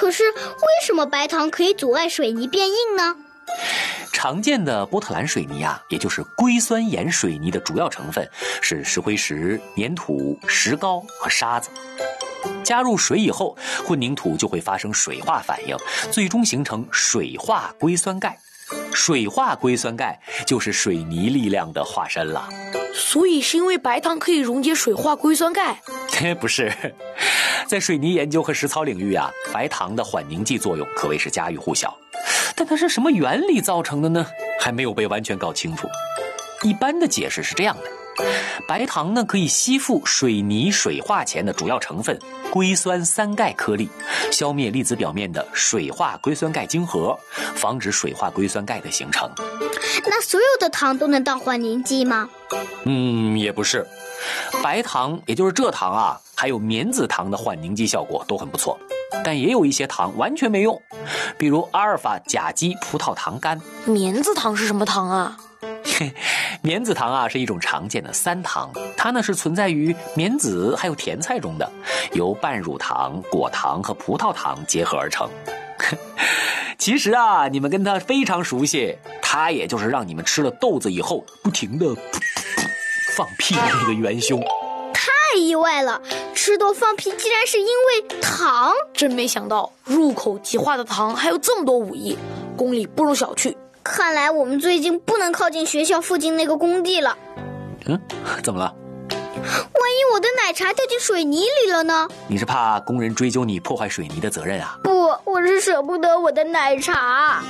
可是为什么白糖可以阻碍水泥变硬呢？ 常见的波特兰水泥啊，也就是硅酸盐水泥的主要成分是石灰石、粘土、石膏和沙子。加入水以后，混凝土就会发生水化反应，最终形成水化硅酸钙。水化硅酸钙就是水泥力量的化身了。 所以是因为白糖可以溶解水化硅酸钙？ 不是，在水泥研究和实操领域啊，白糖的缓凝剂作用可谓是家喻户晓。但它是什么原理造成的呢？还没有被完全搞清楚。一般的解释是这样的：白糖呢可以吸附水泥水化前的主要成分硅酸三钙颗粒，消灭粒子表面的水化硅酸钙晶核，防止水化硅酸钙的形成。 那所有的糖都能当缓凝剂吗？ 也不是。白糖也就是蔗糖啊，还有棉籽糖的缓凝剂效果都很不错，但也有一些糖完全没用，比如阿尔法甲基葡萄糖苷。 棉籽糖是什么糖啊？ 棉籽糖啊是一种常见的三糖，它呢是存在于棉籽还有甜菜中的，由半乳糖、果糖和葡萄糖结合而成。其实啊，你们跟它非常熟悉，它也就是让你们吃了豆子以后不停地放屁的那个元凶。 太意外了，吃豆放屁竟然是因为糖！ 真没想到入口即化的糖还有这么多武艺，功力不容小觑。 看来我们最近不能靠近学校附近那个工地了。 怎么了？ 万一我的奶茶掉进水泥里了呢？ 你是怕工人追究你破坏水泥的责任啊？ 不，我是舍不得我的奶茶。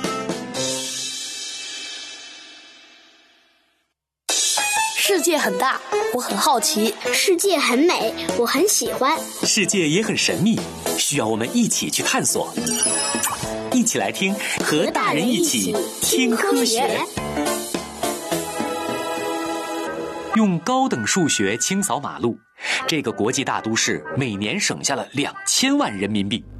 世界很大，我很好奇； 世界很美，我很喜欢； 世界也很神秘，需要我们一起去探索。一起来听，和大人一起听科学。用高等数学清扫马路，这个国际大都市每年省下了2000万人民币。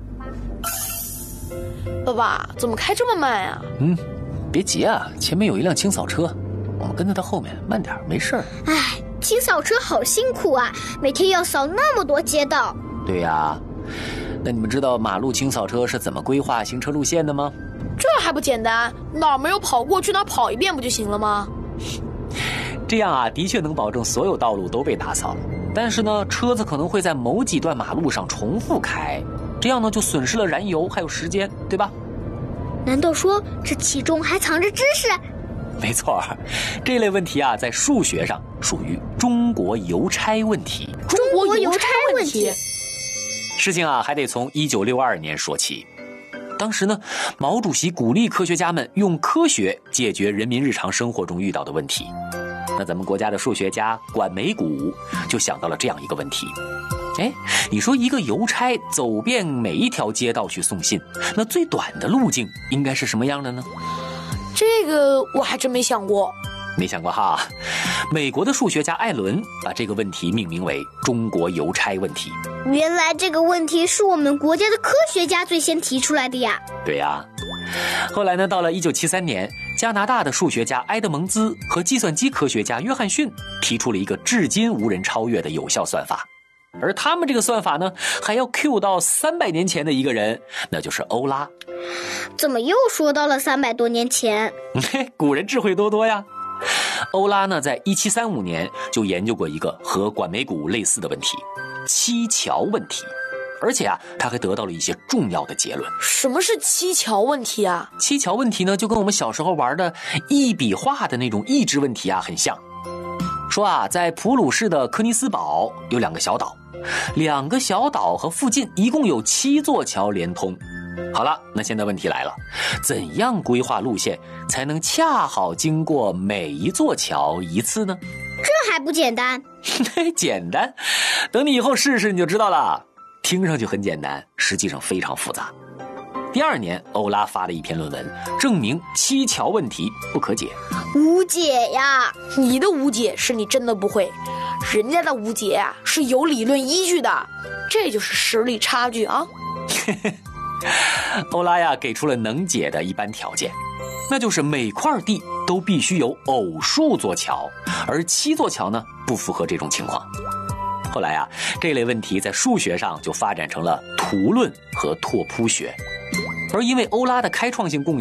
爸爸，怎么开这么慢啊？ 别急啊，前面有一辆清扫车，我们跟在它后面，慢点，没事儿。 清扫车好辛苦啊，每天要扫那么多街道。 对呀，那你们知道马路清扫车是怎么规划行车路线的吗？ 这还不简单，哪儿没有跑过去哪儿跑一遍不就行了吗？ 这样啊，的确能保证所有道路都被打扫，但是呢，车子可能会在某几段马路上重复开，这样呢就损失了燃油还有时间，对吧？ 难道说这其中还藏着知识？ 没错，这类问题啊，在数学上属于中国邮差问题。 中国邮差问题？ 事情啊，还得从1962年说起。当时呢，毛主席鼓励科学家们用科学解决人民日常生活中遇到的问题。那咱们国家的数学家管美谷就想到了这样一个问题：你说一个邮差走遍每一条街道去送信，那最短的路径应该是什么样的呢？ 这个我还真没想过。 没想过哈。美国的数学家艾伦把这个问题命名为中国邮差问题。 原来这个问题是我们国家的科学家最先提出来的呀。 对呀。后来呢，到了1973年，加拿大的数学家埃德蒙兹和计算机科学家约翰逊提出了一个至今无人超越的有效算法。而他们这个算法呢，还要 Q 到300年前的一个人，那就是欧拉。 怎么又说到了300多年前？ 古人智慧多多呀。欧拉呢，在1735年就研究过一个和管美谷类似的问题——七桥问题。而且啊，他还得到了一些重要的结论。 什么是七桥问题啊？ 七桥问题呢，就跟我们小时候玩的一笔画的那种益智问题啊很像。说啊，在普鲁士的科尼斯堡有2个小岛，2个小岛和附近一共有7座桥连通。好了，那现在问题来了，怎样规划路线才能恰好经过每一座桥一次呢？ 这还不简单？ 简单，等你以后试试你就知道了。听上去很简单，实际上非常复杂。第2年，欧拉发了一篇论文，证明七桥问题不可解。 无解呀！ 你的无解是你真的不会，人家的无解啊是有理论依据的，这就是实力差距啊。 欧拉呀给出了能解的一般条件，那就是每块地都必须有偶数座桥，而7座桥呢不符合这种情况。后来啊，这类问题在数学上就发展成了图论和拓扑学。 而因为欧拉的开创性贡